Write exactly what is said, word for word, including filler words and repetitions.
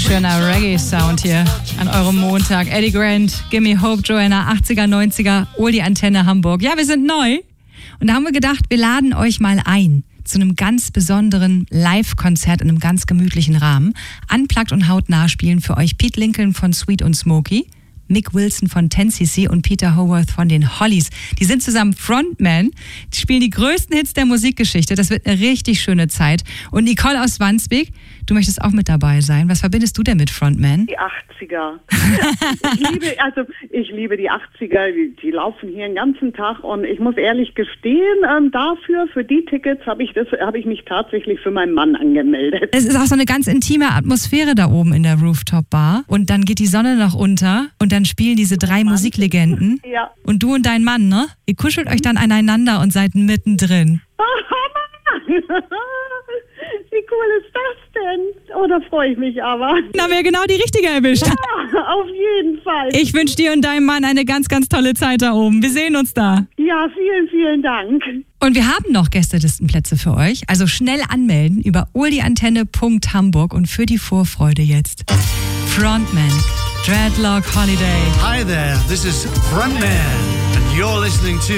Schöner Reggae-Sound hier an eurem Montag. Eddie Grant, Gimme Hope, Joanna, achtziger, neunziger, Oldie Antenne Hamburg. Ja, wir sind neu und da haben wir gedacht, wir laden euch mal ein zu einem ganz besonderen Live-Konzert in einem ganz gemütlichen Rahmen. Unplugged und hautnah spielen für euch Pete Lincoln von Sweet und Smokey, Mick Wilson von ten C C und Peter Howarth von den Hollies. Die sind zusammen Frontman, die spielen die größten Hits der Musikgeschichte. Das wird eine richtig schöne Zeit. Und Nicole aus Wandsbek, du möchtest auch mit dabei sein. Was verbindest du denn mit Frontman? Die achtziger. ich, liebe, also ich liebe die achtziger, die, die laufen hier den ganzen Tag und ich muss ehrlich gestehen, ähm, dafür, für die Tickets habe ich, das, hab ich mich tatsächlich für meinen Mann angemeldet. Es ist auch so eine ganz intime Atmosphäre da oben in der Rooftop-Bar und dann geht die Sonne noch unter und dann spielen diese drei Mann. Musiklegenden ja. Und du und dein Mann, ne? Ihr kuschelt euch dann aneinander und seid mittendrin. Wie cool ist das denn? Oh, da freue ich mich aber. Da haben wir genau die richtige erwischt. Ja, auf jeden Fall. Ich wünsche dir und deinem Mann eine ganz, ganz tolle Zeit da oben. Wir sehen uns da. Ja, vielen, vielen Dank. Und wir haben noch Gästelistenplätze für euch. Also schnell anmelden über oldieantenne punkt hamburg und für die Vorfreude jetzt Frontman, Dreadlock Holiday. Hi there, this is Frontman and you're listening to